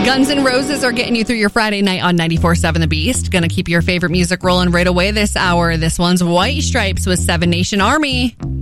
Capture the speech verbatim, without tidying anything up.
Guns N' Roses are getting you through your Friday night on ninety-four point seven The Beast. Gonna keep your favorite music rolling right away this hour. This one's White Stripes with Seven Nation Army.